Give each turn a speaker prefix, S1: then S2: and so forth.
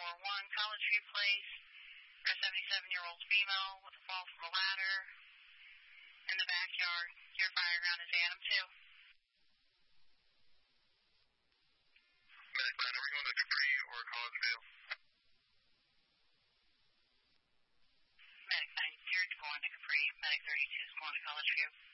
S1: 441 College View Place for a 77-year-old female with a fall from a ladder in the backyard. Your fire ground is Adam 2.
S2: Medic 9, are we going to Capri or College View?
S1: Medic 9, you're going to Capri. Medic 32 is going to College View.